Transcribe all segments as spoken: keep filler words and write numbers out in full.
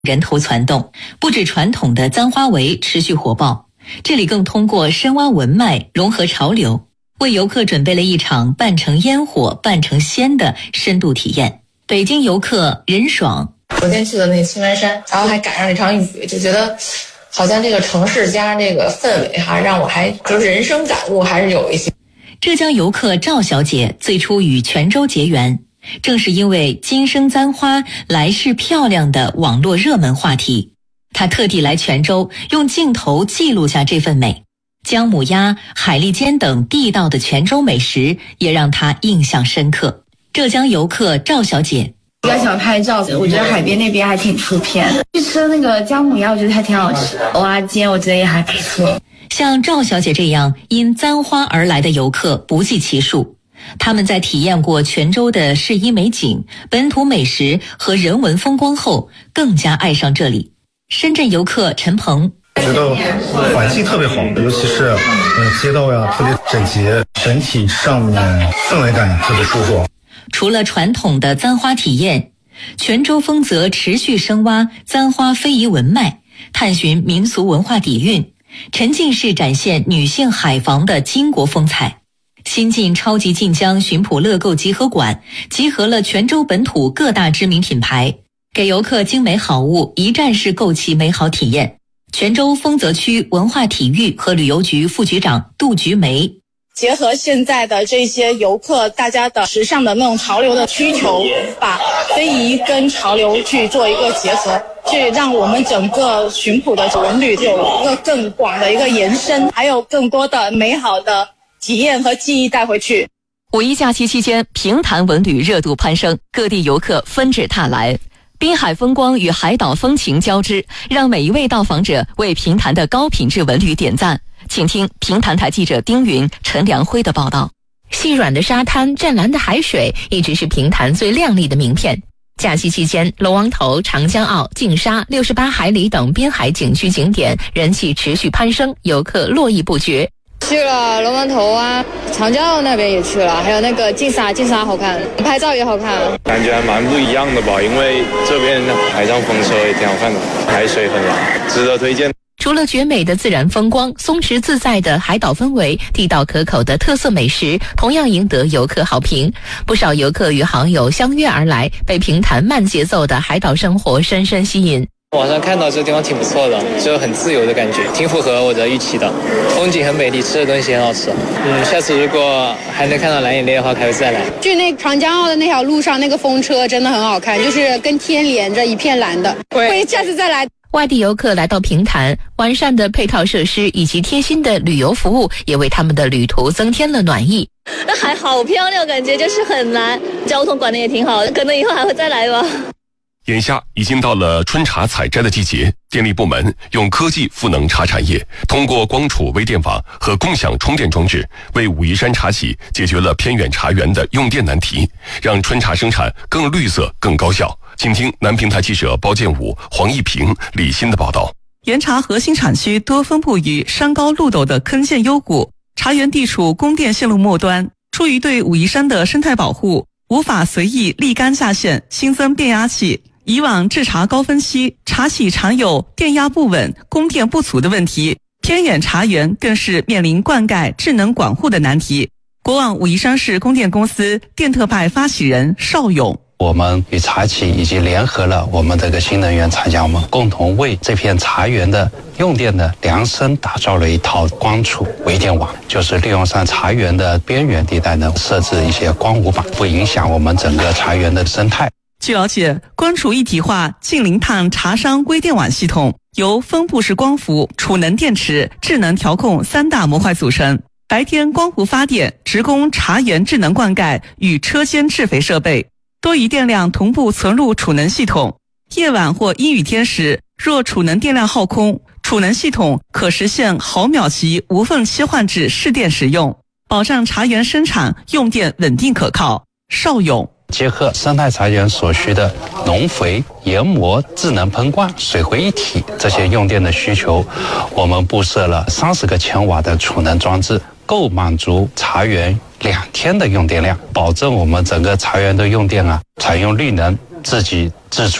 人头攒动，不止传统的簪花围持续火爆，这里更通过深挖文脉融合潮流，为游客准备了一场半成烟火半成仙的深度体验。北京游客任爽， 昨天去的那青湾山，然后还赶上了一场雨，就觉得好像这个城市加上这个氛围哈，让我还就是人生感悟还是有一些。 浙江游客赵小姐最初与泉州结缘，正是因为今生簪花来世漂亮的网络热门话题，她特地来泉州，用镜头记录下这份美。姜母鸭、海蛎煎等地道的泉州美食也让她印象深刻。浙江游客赵小姐， 比较喜欢拍照，我觉得海边那边还挺出片的。去吃那个姜母鸭，我觉得还挺好吃。蚵仔煎我觉得也还不错。 像赵小姐这样因簪花而来的游客不计其数，他们在体验过泉州的世衣美景、本土美食和人文风光后，更加爱上这里。深圳游客陈鹏， 我觉得环境特别好，尤其是呃街道呀特别整洁，整体上面氛围感特别舒服。 除了传统的簪花体验，泉州丰泽持续深挖簪花非遗文脉，探寻民俗文化底蕴，沉浸式展现女性海防的巾帼风采。新晋超级晋江寻普乐购集合馆集合了泉州本土各大知名品牌，给游客精美好物一站式购齐美好体验。泉州丰泽区文化体育和旅游局副局长杜菊梅， 结合现在的这些游客大家的时尚的那种潮流的需求，把非遗跟潮流去做一个结合，去让我们整个寻普的文旅有一个更广的一个延伸，还有更多的美好的体验和记忆带回去。 五一假期期间，平潭文旅热度攀升，各地游客纷至沓来，滨海风光与海岛风情交织，让每一位到访者为平潭的高品质文旅点赞。请听平潭台记者丁云、陈良辉的报道。 细软的沙滩、湛蓝的海水一直是平潭最亮丽的名片。假期期间，龙王头、长江澳、净沙、六十八海里等滨海景区景点人气持续攀升，游客络绎不绝。 去了龙王头啊，长江澳那边也去了，还有那个净沙，净沙好看，拍照也好看， 感觉还蛮不一样的吧，因为这边海上风车也挺好看的，海水很蓝，值得推荐。 除了绝美的自然风光、松弛自在的海岛氛围，地道可口的特色美食同样赢得游客好评。不少游客与好友相约而来，被平潭慢节奏的海岛生活深深吸引。 网上看到这地方挺不错的，就很自由的感觉，挺符合我的预期的。风景很美丽，吃的东西很好吃。嗯，下次如果还能看到蓝眼泪的话，还会再来。 去那长江澳的那条路上，那个风车真的很好看，就是跟天连着一片蓝的，会下次再来。 外地游客来到平潭，完善的配套设施以及贴心的旅游服务，也为他们的旅途增添了暖意。 那海好漂亮，感觉就是很蓝，交通管得也挺好，可能以后还会再来吧。 眼下已经到了春茶采摘的季节，电力部门用科技赋能茶产业，通过光储微电网和共享充电装置，为武夷山茶企解决了偏远茶园的用电难题，让春茶生产更绿色、更高效。请听南平台记者包建武、黄一平、李欣的报道。 岩茶核心产区多分布于山高路陡的坑涧幽谷，茶园地处供电线路末端，出于对武夷山的生态保护，无法随意立竿下线新增变压器。以往制茶高峰期，茶企常有电压不稳、供电不足的问题，偏远茶园更是面临灌溉、智能管护的难题。国网武夷山市供电公司电特派发起人邵勇， 我们与茶企以及联合了我们这个新能源茶匠们，共同为这片茶园的用电的量身打造了一套光储微电网，就是利用上茶园的边缘地带呢，设置一些光无板，不影响我们整个茶园的生态。 据了解，光储一体化近零碳茶商微电网系统由分布式光伏、储能电池、智能调控三大模块组成。白天光伏发电，直供茶园智能灌溉与车间制肥设备，多余电量同步存入储能系统。夜晚或阴雨天时，若储能电量耗空，储能系统可实现毫秒级无缝切换至市电使用，保障茶园生产用电稳定可靠。邵勇， 结合生态茶园所需的农肥、研磨、智能喷灌、水回一体这些用电的需求，我们布设了三十个千瓦的储能装置，够满足茶园两天的用电量，保证我们整个茶园的用电啊，采用绿能，自给自足。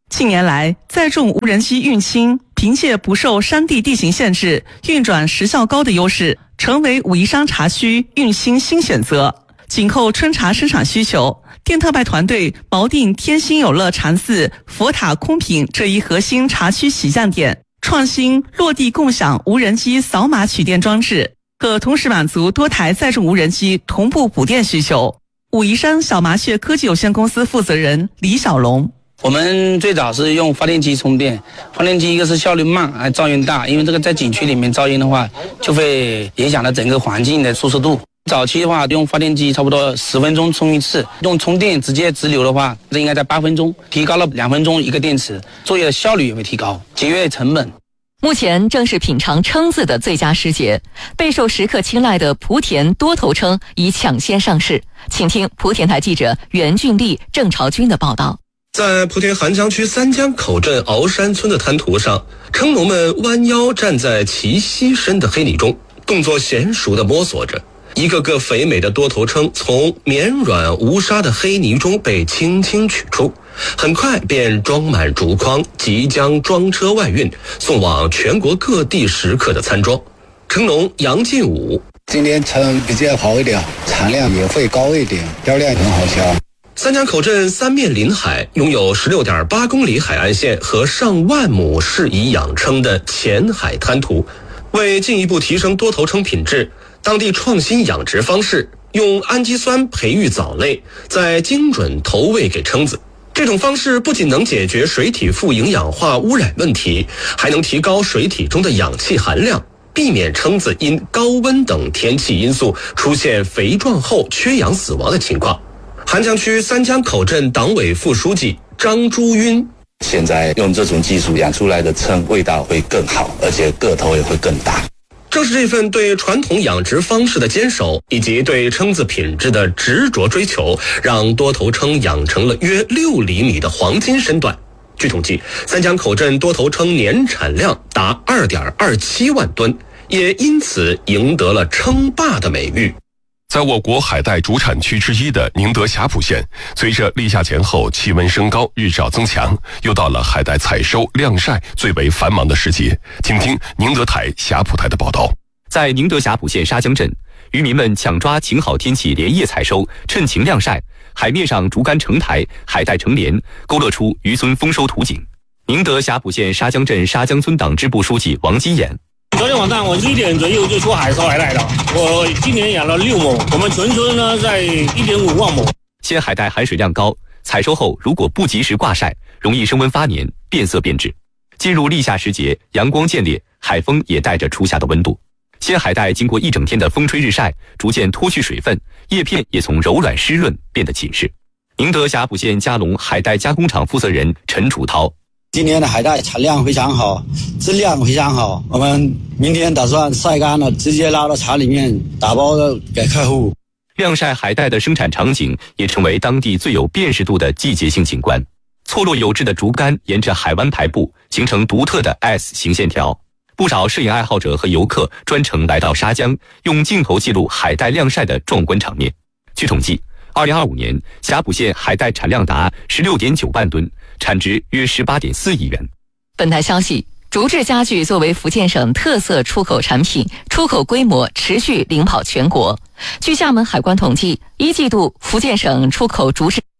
近年来，载重无人机运轻，凭借不受山地地形限制、运转时效高的优势，成为武夷山茶区运轻新选择。紧扣春茶生产需求，电特拜团队锚定天心有乐禅寺佛塔空品这一核心茶区起降点，创新落地共享无人机扫码取电装置，可同时满足多台载重无人机同步补电需求。武夷山小麻雀科技有限公司负责人李小龙。 我们最早是用发电机充电，发电机一个是效率慢，还噪音大，因为这个在景区里面噪音的话，就会影响到整个环境的舒适度。早期的话，用发电机差不多十分钟充一次，用充电直接直流的话，这应该在八分钟，提高了两分钟一个电池，作业的效率也会提高，节约成本。 目前正是品尝蛏子的最佳时节，备受食客青睐的莆田多头蛏已抢先上市。请听莆田台记者袁俊丽、郑朝军的报道。 在莆田邗江区三江口镇鳌山村的滩涂上，蛏农们弯腰站在齐膝深的黑泥中，动作娴熟地摸索着。一个个肥美的多头蛏从绵软无沙的黑泥中被轻轻取出，很快便装满竹筐，即将装车外运，送往全国各地食客的餐庄。蛏农杨进武： 今年蛏比较好一点，产量也会高一点，销量很好销。 三江口镇三面临海，拥有 十六点八公里海岸线和上万亩适宜养蛏的浅海滩涂。为进一步提升多头蛏品质，当地创新养殖方式，用氨基酸培育藻类，再精准投喂给蛏子。这种方式不仅能解决水体富营养化污染问题，还能提高水体中的氧气含量，避免蛏子因高温等天气因素出现肥壮后缺氧死亡的情况。邗江区三江口镇党委副书记张朱晕： 现在用这种技术养出来的蛏味道会更好，而且个头也会更大。 正是这份对传统养殖方式的坚守，以及对蛏子品质的执着追求，让多头蛏养成了约六厘米的黄金身段。据统计，三江口镇多头蛏年产量达 二点二七万吨，也因此赢得了蛏霸的美誉。 在我国海带主产区之一的宁德霞浦县，随着立夏前后气温升高，日照增强，又到了海带采收、晾晒最为繁忙的时节。请听宁德台霞浦台的报道。 在宁德霞浦县沙江镇，渔民们抢抓晴好天气连夜采收，趁晴晾晒，海面上竹竿成台，海带成帘，勾勒出渔村丰收图景。宁德霞浦县沙江镇沙江村党支部书记王金岩： 昨天晚上我一点左右就出海收海带了，我今年养了六亩，我们全村呢在 一点五万亩。 鲜海带含水量高，采收后如果不及时挂晒，容易升温发黏，变色变质。进入立夏时节，阳光渐烈，海风也带着初夏的温度。鲜海带经过一整天的风吹日晒，逐渐脱去水分，叶片也从柔软湿润变得紧实。宁德霞浦县嘉隆海带加工厂负责人陈楚涛： 今年的海带产量非常好，质量非常好，我们明天打算晒干了，直接拉到厂里面打包给客户。 晾晒海带的生产场景也成为当地最有辨识度的季节性景观。错落有致的竹竿沿着海湾排布，形成独特的 S 型线条。不少摄影爱好者和游客专程来到沙江，用镜头记录海带晾晒的壮观场面。据统计，二零二五年霞浦县海带产量达 十六点九万吨，产值约 十八点四亿元。 本台消息，竹制家具作为福建省特色出口产品，出口规模持续领跑全国。据厦门海关统计，一季度福建省出口竹制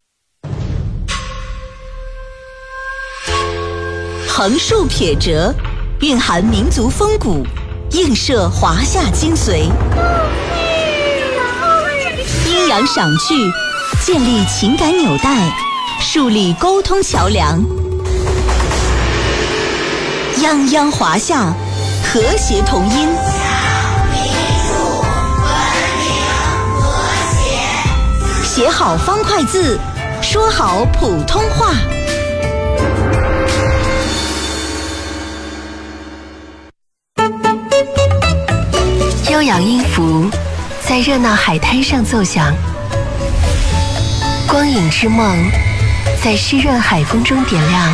横竖撇折，蕴含民族风骨，映射华夏精髓。阴阳赏句，建立情感纽带，树立沟通桥梁。泱泱华夏，和谐同音。写好方块字，说好普通话。 悠扬音符在热闹海滩上奏响，光影之梦在湿润海风中点亮。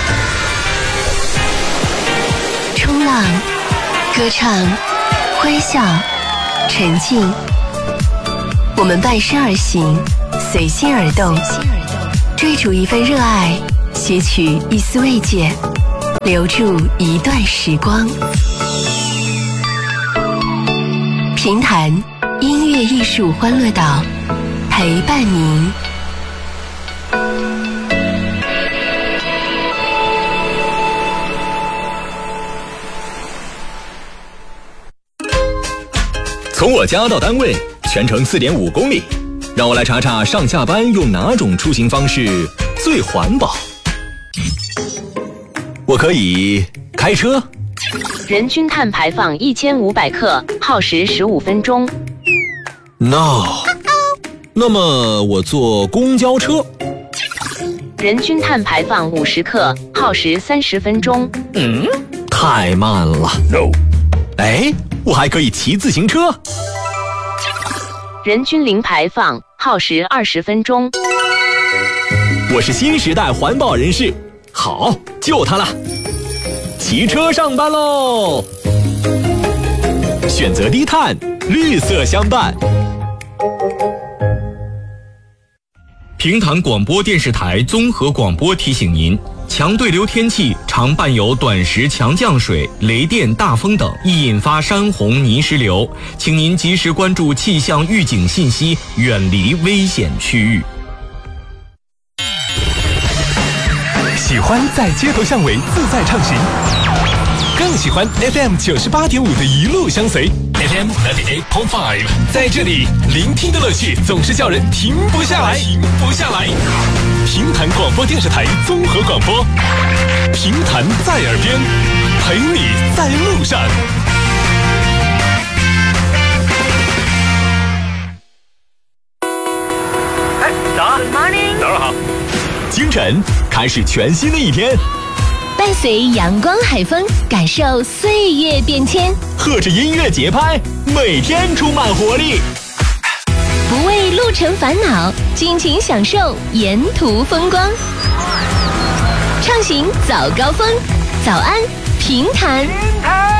冲浪、歌唱、欢笑、沉浸，我们伴身而行，随心而动，追逐一份热爱， 撷取一丝慰藉，留住一段时光。评弹音乐艺术欢乐岛，陪伴您。 从我家到单位全程 四点五公里，让我来查查上下班用哪种出行方式最环保。我可以开车， 人均碳排放一千五百克，耗时十五分钟。 No， 那么我坐公交车， 人均碳排放五十克，耗时三十分钟。 嗯，太慢了。No， 哎，我还可以骑自行车， 人均零排放，耗时二十分钟。 我是新时代环保人士，好，就它了，骑车上班喽！选择低碳，绿色相伴。 平潭广播电视台综合广播提醒您：强对流天气常伴有短时强降水、雷电、大风等，易引发山洪、泥石流，请您及时关注气象预警信息，远离危险区域。 喜欢在街头巷尾自在畅行，更喜欢 F M 九十八点五的一路相随。F M ninety eight point five， 在这里聆听的乐趣总是叫人停不下来，停不下来。平潭广播电视台综合广播，平潭在耳边，陪你在路上。 哎，早啊 ！Good morning， 早上好。清晨开始全新的一天。 伴随阳光海风，感受岁月变迁， 和着音乐节拍，每天充满活力。 不为路程烦恼，尽情享受沿途风光。畅行早高峰，早安平潭。